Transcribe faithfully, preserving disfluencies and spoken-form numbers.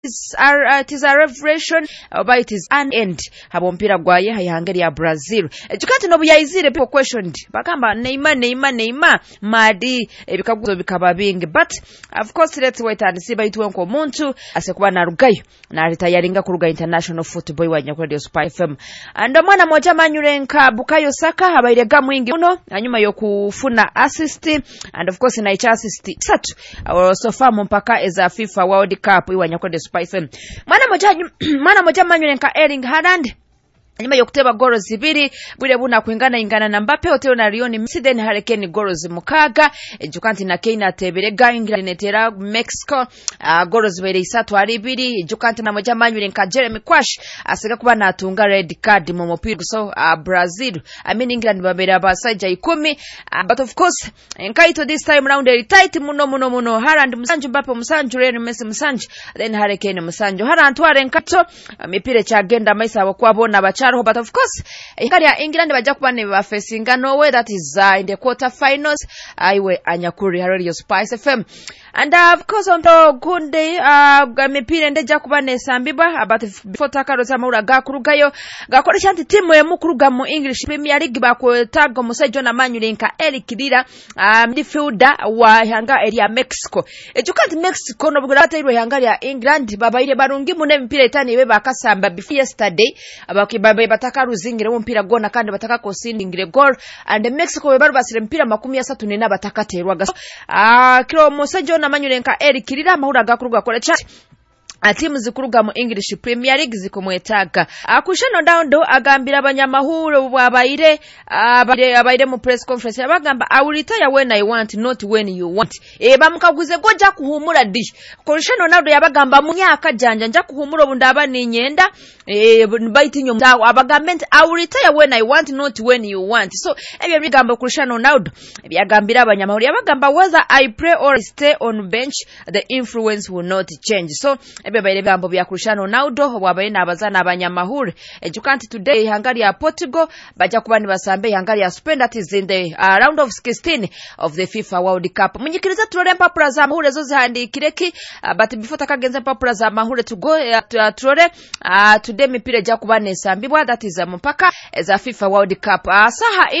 is a, uh, it is a revelation, uh, but it is an end. Habo mpira gwaye hayangeri ya Brazil. Ejukati no buyayizire people questioned. Bakamba Neymar Neymar Neymar madi ebikaguzo bikaba bingi. But of course let's wait and see baitu wenko muntu asekuba na rugayo na retiringa ku Ruga International Football wa Nyakwradio Super F M. Ando mwana moja manyurenka Bukayo Saka habairega mwingi uno hanyuma yo kufuna assist and of course na icha assist satu uh, so far mpaka eza FIFA World Cup wa Nyakwradio Super F M. Mwana moja mwana moja manyurenka Erling Haaland nyuma yo kuteba goro zibiri bwire buna kuingana ingana na Mbappe Otero na Lionel Messi then Harry Kane goro zimukaga ejukanti na Kane ateberega England netera Mexico uh, goro zibere isatu ari biri ejukanti na moja manyure nka Jeremy Kwash asiga kuba natunga red card mu mupira so uh, Brazil I mean England babera basaja ikumi uh, but of course enkaito this time round very tight muno muno muno Haaland musanju Mbappe musanju Lionel Messi musanju then Harry Kane musanju Haaland tware nkato uh, mipire chagenda maisa bakwabona bacha but of course ingari ya England baja kubane ba facing Norway that is uh, in the quarter finals aiwe anyakuri Radio Spice F M and uh, of course on the Gunde uh, mipire ndeja kubane sambiba but before takaro tamura gakurugayo gakoresha anti timu ya mukuruga mu English Premier League bakwetaga musajo na manyulenka Eric Dira uh, midfielder wa hanga area Mexico ejukanti Mexico no bugata iro hanga ya England babaire barungi mune mipire etani we bakasamba before yesterday abakibaba bataka ruzingire mu mpira gona kandi bataka kosindingire goal and Mexico we baru basire mpira makumi ya satu nena bataka terwa gaso ah kiro musajo na manyulenka Eric Dira mahura gakuruga kole chat atimu zikuruga mu English Premier League zikomwetaga akushano down agambira abanyamahuro bwabaire abaire abaire mu press conference abagamba I will retire when I want not when you want e bamukaguze goja kuhumura dish kushano nado yabagamba mu myaka janja nja kuhumura bundaba ninyenda e baitinyo mtawo abagament I will retire when I want not when you want so ebyo bigamba kushano nado byagambira abanyamahuro yabagamba whether I pray or stay on bench the influence will not change so baile gambo bya Cristiano Ronaldo wabaye nabazana abanyamahuri ejukanti today hangari ya Portugal baja kubani basambe hangari ya Spain that is in the uh, round of sixteen of the FIFA World Cup munyikiriza turore mpapura za mahuri zo zihandikireki uh, but before takagenza mpapura za mahuri to go uh, turore uh, today mipire ja kubane sambibwa that is uh, mpaka za FIFA World Cup uh, saha